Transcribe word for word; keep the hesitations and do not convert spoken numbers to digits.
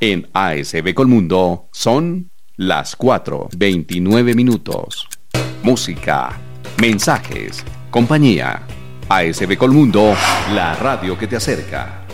En A S B Colmundo son las cuatro, veintinueve minutos. Música, mensajes, compañía. A S B Colmundo, la radio que te acerca.